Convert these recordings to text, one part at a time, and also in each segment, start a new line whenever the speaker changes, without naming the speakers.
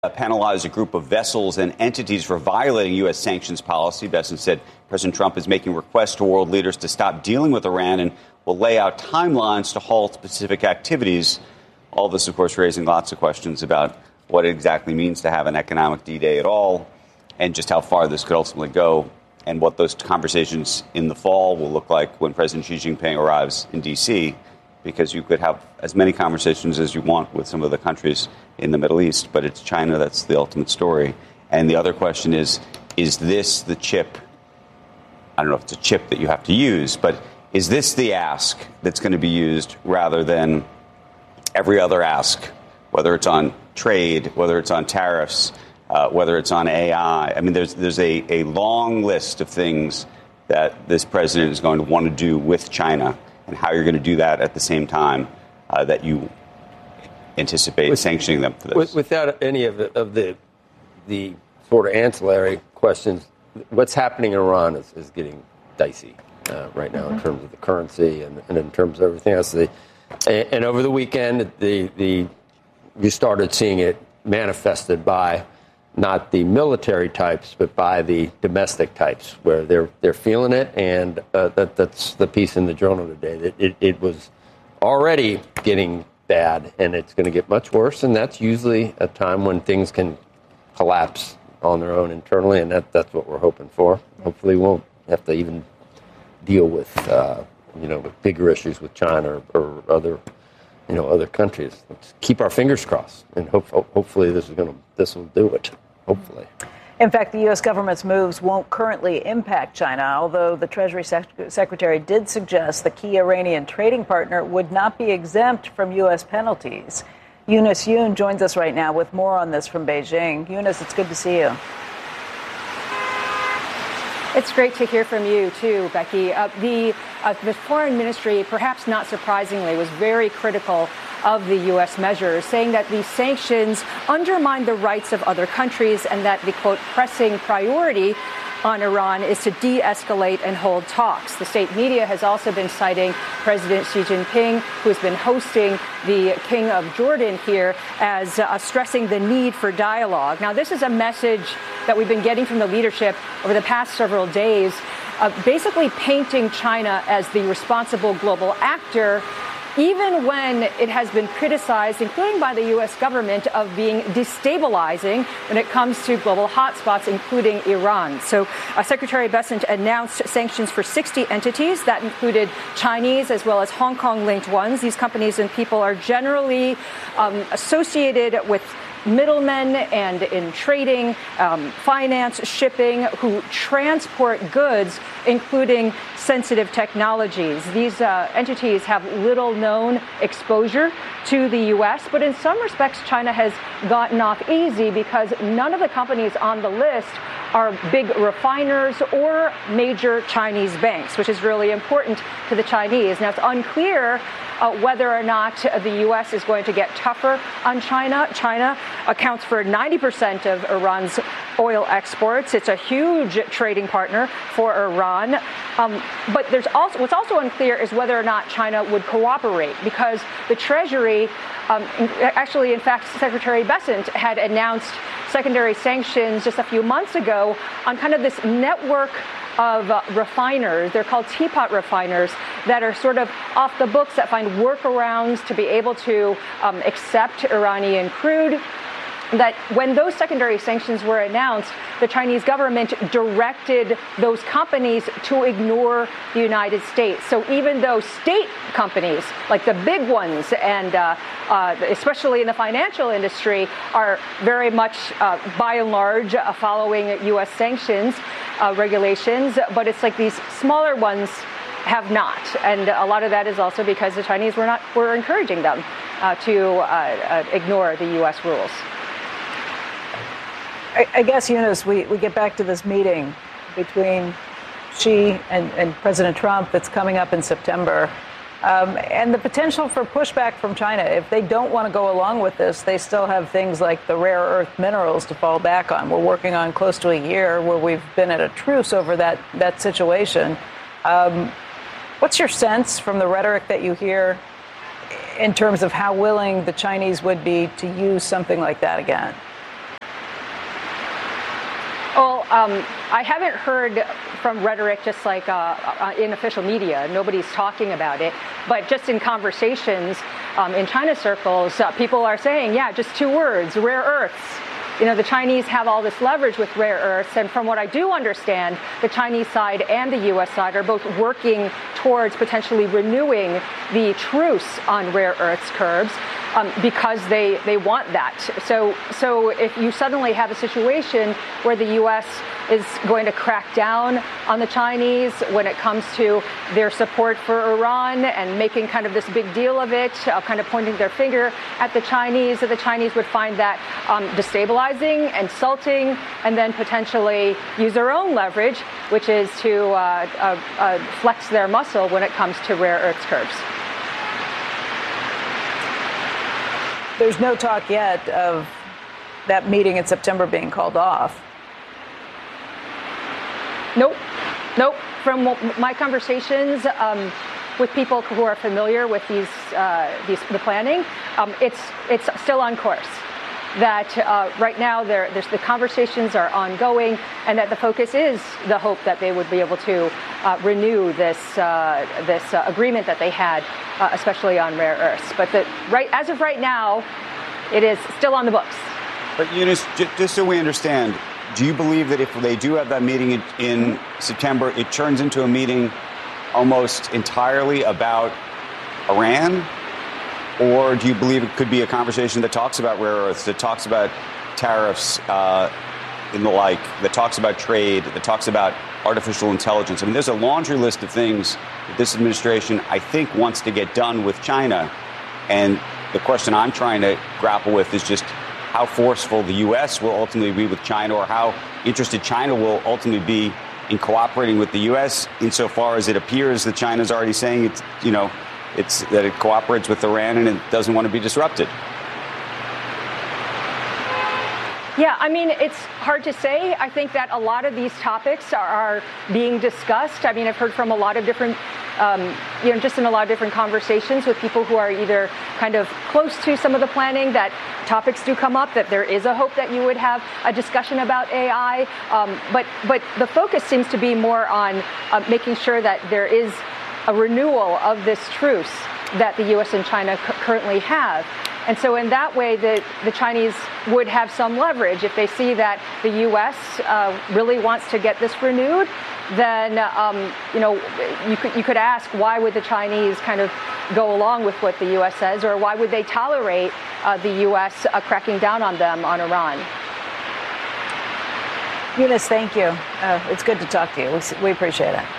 penalize a group of vessels and entities for violating U.S. sanctions policy. Bessent said President Trump is making requests to world leaders to stop dealing with Iran and will lay out timelines to halt specific activities. All this, of course, raising lots of questions about what it exactly means to have an economic D-Day at all and just how far this could ultimately go and what those conversations in the fall will look like when President Xi Jinping arrives in D.C., because you could have as many conversations as you want with some of the countries in the Middle East, but it's China that's the ultimate story. And the other question is this the chip? I don't know if it's a chip that you have to use, but is this the ask that's going to be used rather than every other ask, whether it's on trade, whether it's on tariffs, whether it's on AI? I mean, there's a long list of things that this president is going to want to do with China, and how you're going to do that at the same time that you anticipate sanctioning them for this.
Without any of the sort of ancillary questions, what's happening in Iran is getting dicey right now in terms of the currency and in terms of everything else. And over the weekend, you started seeing it manifested by not the military types, but by the domestic types, where they're feeling it, and that's the piece in the Journal today. That it was already getting bad, and it's going to get much worse, and that's usually a time when things can collapse on their own internally, and that's what we're hoping for. Hopefully, we won't have to even deal with with bigger issues with China or other countries. Let's keep our fingers crossed, and hopefully this will do it. Hopefully.
In fact, the U.S. government's moves won't currently impact China, although the Treasury Secretary did suggest the key Iranian trading partner would not be exempt from U.S. penalties. Eunice Yoon joins us right now with more on this from Beijing. Eunice, it's good to see you.
It's great to hear from you, too, Becky. The foreign ministry, perhaps not surprisingly, was very critical of the U.S. measures, saying that these sanctions undermine the rights of other countries and that the, quote, pressing priority on Iran is to de-escalate and hold talks. The state media has also been citing President Xi Jinping, who has been hosting the King of Jordan here, as stressing the need for dialogue. Now, this is a message that we've been getting from the leadership over the past several days, basically painting China as the responsible global actor, even when it has been criticized, including by the U.S. government, of being destabilizing when it comes to global hotspots, including Iran. So Secretary Bessent announced sanctions for 60 entities. That included Chinese as well as Hong Kong-linked ones. These companies and people are generally associated with middlemen and in trading, finance, shipping, who transport goods, including sensitive technologies. These entities have little known exposure to the U.S., but in some respects, China has gotten off easy because none of the companies on the list are big refiners or major Chinese banks, which is really important to the Chinese. Now, it's unclear whether or not the U.S. is going to get tougher on China. China accounts for 90% of Iran's oil exports. It's a huge trading partner for Iran. But what's also unclear is whether or not China would cooperate, because the Treasury, in fact, Secretary Bessent had announced secondary sanctions just a few months ago on kind of this network of refiners. They're called teapot refiners that are sort of off the books, that find workarounds to be able to accept Iranian crude. That when those secondary sanctions were announced, the Chinese government directed those companies to ignore the United States. So even though state companies, like the big ones, and especially in the financial industry, are very much, by and large, following U.S. sanctions regulations, but it's like these smaller ones have not. And a lot of that is also because the Chinese were encouraging them to ignore the U.S. rules.
I guess, Eunice, we get back to this meeting between Xi and President Trump that's coming up in September, and the potential for pushback from China. If they don't want to go along with this, they still have things like the rare earth minerals to fall back on. We're working on close to a year where we've been at a truce over that situation. What's your sense from the rhetoric that you hear in terms of how willing the Chinese would be to use something like that again?
Well, I haven't heard from rhetoric just like in official media. Nobody's talking about it. But just in conversations in China circles, people are saying, yeah, just two words, rare earths. You know, the Chinese have all this leverage with rare earths. And from what I do understand, the Chinese side and the U.S. side are both working towards potentially renewing the truce on rare earths curbs. Because they want that. So if you suddenly have a situation where the U.S. is going to crack down on the Chinese when it comes to their support for Iran and making kind of this big deal of it, kind of pointing their finger at the Chinese, that the Chinese would find that destabilizing, insulting, and then potentially use their own leverage, which is to flex their muscle when it comes to rare earths curbs.
There's no talk yet of that meeting in September being called off. Nope. From my conversations with people who are familiar with the planning, it's still on course. That right now the conversations are ongoing, and that the focus is the hope that they would be able to renew this agreement that they had, especially on rare earths. But as of right now, it is still on the books.
But Eunice, just so we understand, do you believe that if they do have that meeting in September, it turns into a meeting almost entirely about Iran? Or do you believe it could be a conversation that talks about rare earths, that talks about tariffs and the like, that talks about trade, that talks about artificial intelligence? I mean, there's a laundry list of things that this administration, I think, wants to get done with China. And the question I'm trying to grapple with is just how forceful the U.S. will ultimately be with China, or how interested China will ultimately be in cooperating with the U.S. insofar as it appears that China's already saying it's that it cooperates with Iran and it doesn't want to be disrupted.
Yeah, I mean, it's hard to say. I think that a lot of these topics are being discussed. I mean, I've heard from a lot of different, just in a lot of different conversations with people who are either kind of close to some of the planning, that topics do come up, that there is a hope that you would have a discussion about AI. But the focus seems to be more on making sure that there is a renewal of this truce that the U.S. and China currently have. And so in that way, the Chinese would have some leverage. If they see that the U.S. Really wants to get this renewed, then, you could ask, why would the Chinese kind of go along with what the U.S. says, or why would they tolerate the U.S. Cracking down on them on Iran?
Eunice, thank you. It's good to talk to you. We appreciate it.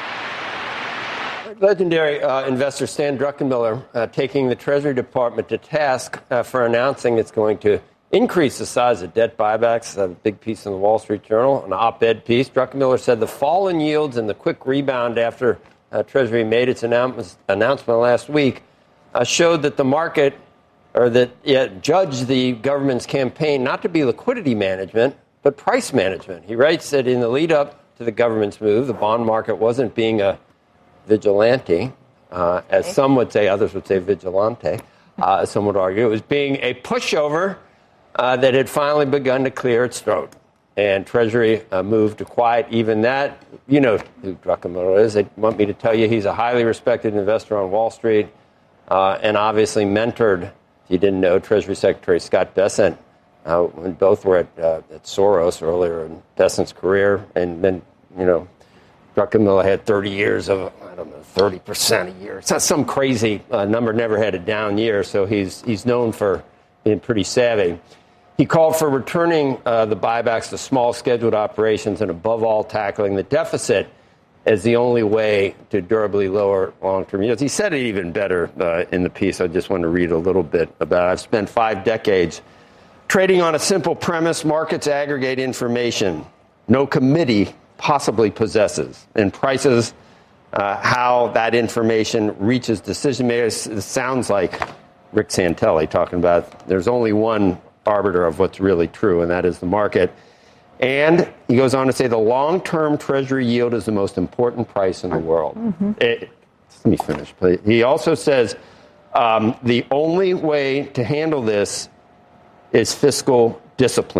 Legendary investor Stan Druckenmiller taking the Treasury Department to task for announcing it's going to increase the size of debt buybacks. A big piece in the Wall Street Journal, an op-ed piece. Druckenmiller said the fall in yields and the quick rebound after Treasury made its announcement last week showed that the market, judged the government's campaign not to be liquidity management, but price management. He writes that in the lead up to the government's move, the bond market wasn't being a vigilante, as some would say, others would say vigilante, some would argue. It was being a pushover that had finally begun to clear its throat. And Treasury moved to quiet even that. You know who Druckenmiller is. They want me to tell you he's a highly respected investor on Wall Street and obviously mentored, if you didn't know, Treasury Secretary Scott Bessent when both were at Soros earlier in Bessent's career. And then, Druckenmiller had 30 years of, 30% a year. It's not some crazy number, never had a down year, so he's known for being pretty savvy. He called for returning the buybacks to small scheduled operations and, above all, tackling the deficit as the only way to durably lower long-term yields. He said it even better in the piece. I just want to read a little bit about it. I've spent 5 decades trading on a simple premise: markets aggregate information no committee possibly possesses, and prices how that information reaches decision makers. It sounds like Rick Santelli talking about there's only one arbiter of what's really true, and that is the market. And he goes on to say the long-term Treasury yield is the most important price in the world. Mm-hmm. Let me finish, please. He also says the only way to handle this is fiscal discipline.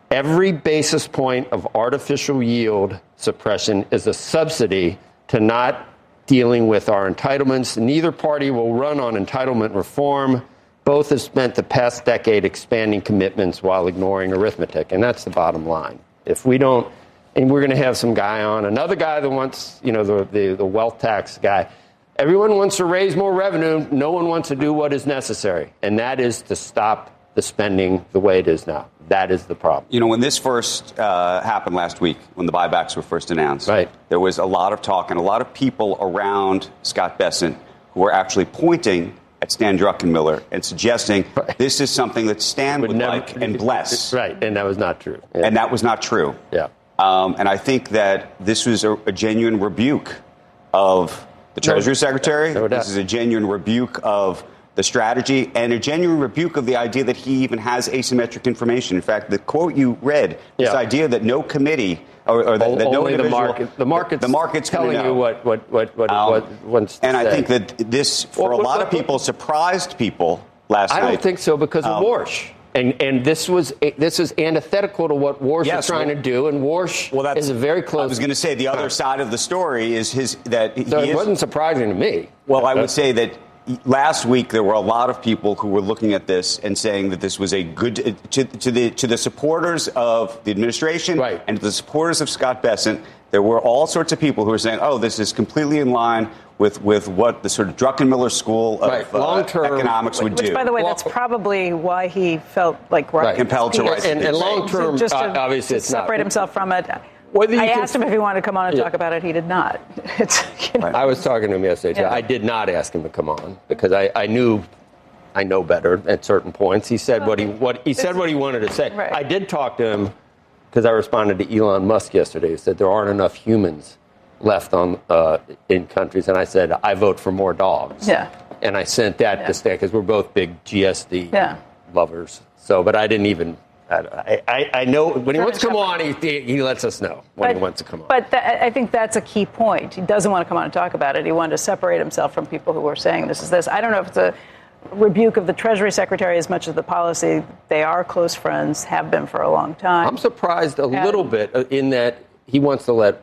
Every basis point of artificial yield suppression is a subsidy to not dealing with our entitlements. Neither party will run on entitlement reform. Both have spent the past decade expanding commitments while ignoring arithmetic, and that's the bottom line. If we don't, and we're going to have some guy on, another guy that wants, the wealth tax guy. Everyone wants to raise more revenue. No one wants to do what is necessary, and that is to stop the spending the way it is now. That is the problem.
When this first happened last week, when the buybacks were first announced,
right,
there was a lot of talk and a lot of people around Scott Bessent who were actually pointing at Stan Druckenmiller and suggesting this is something that Stan would like and bless.
Right, and that was not true.
Yeah. And that was not true.
Yeah.
And I think that this was a genuine rebuke of the Treasury Secretary. This is a genuine rebuke of the strategy and a genuine rebuke of the idea that he even has asymmetric information. In fact, the quote you read, this idea that no committee or that no individual,
the market's telling you what wants to
and
say.
I think that this, for a lot of people, surprised people last night.
I don't think so because of Warsh. And this is antithetical to what Warsh is trying to do, and Warsh is a very close.
I was going to say the other side of the story is
it wasn't surprising to me.
Well, I would say that last week there were a lot of people who were looking at this and saying that this was a good to the supporters of the administration and to the supporters of Scott Bessent. There were all sorts of people who were saying, "Oh, this is completely in line with what the sort of Druckenmiller school of economics would do."
Which, by the way, that's probably why he felt like
compelled to write.
And long term,
just to
obviously, it's
separate
not.
himself from it. I asked him if he wanted to come on and talk about it. He did not.
I was talking to him yesterday. I did not ask him to come on because I know better at certain points. He said what he wanted to say.
Right.
I did talk to him because I responded to Elon Musk yesterday. He said there aren't enough humans left in countries, and I said I vote for more dogs.
Yeah.
And I sent that to Stan because we're both big GSD lovers. So, but I didn't even. I know when he wants to come on, he lets us know when he wants to come on.
But I think that's a key point. He doesn't want to come on and talk about it. He wanted to separate himself from people who were saying this is this. I don't know if it's a rebuke of the Treasury Secretary as much as the policy. They are close friends, have been for a long time.
I'm surprised a little bit in that he wants to let,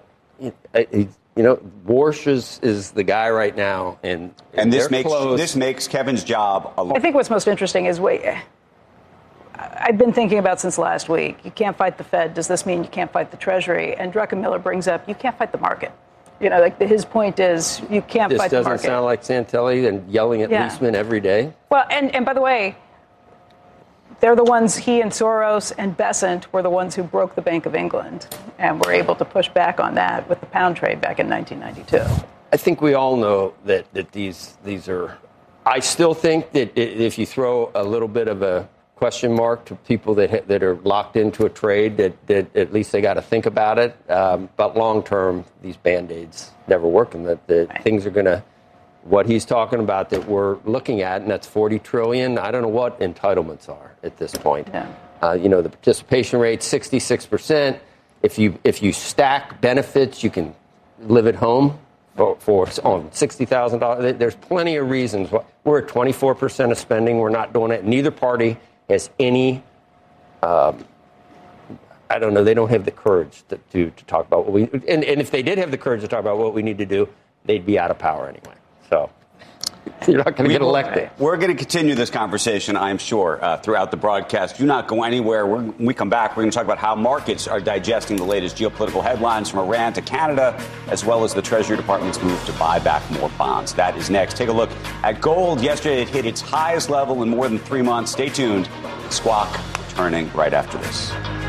Warsh is the guy right now. And
this makes Kevin's job a lot.
I think what's most interesting is I've been thinking about since last week. You can't fight the Fed. Does this mean you can't fight the Treasury? And Druckenmiller brings up you can't fight the market. His point is you can't fight the market.
This doesn't sound like Santelli and yelling at Leisman every day.
Well, and by the way, they're the ones, he and Soros and Bessent were the ones who broke the Bank of England and were able to push back on that with the pound trade back in 1992.
I think we all know that these are. I still think that if you throw a little bit of a question mark to people that are locked into a trade, that at least they got to think about it. But long term, these Band-Aids never work, and that things are going to. What he's talking about that we're looking at, and that's $40 trillion. I don't know what entitlements are at this point.
Yeah.
The participation rate 66%. If you stack benefits, you can live at home for on $60,000. There's plenty of reasons. We're at 24% of spending. We're not doing it. Neither party has any. I don't know. They don't have the courage to talk about what we. And if they did have the courage to talk about what we need to do, they'd be out of power anyway. So you're not going to get elected.
We're going to continue this conversation, I'm sure, throughout the broadcast. Do not go anywhere. When we come back, we're going to talk about how markets are digesting the latest geopolitical headlines from Iran to Canada, as well as the Treasury Department's move to buy back more bonds. That is next. Take a look at gold. Yesterday, it hit its highest level in more than 3 months. Stay tuned. Squawk returning right after this.